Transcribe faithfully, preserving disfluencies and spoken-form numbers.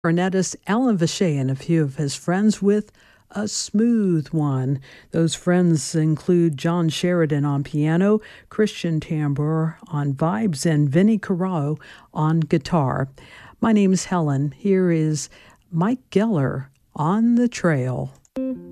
Cornetist Alan Vacher and a few of his friends with a smooth one. Those friends include John Sheridan on piano, Christian Tambor on vibes, and Vinnie Corrao on guitar. My name is Helen. Here is Mike Geller on the Trail.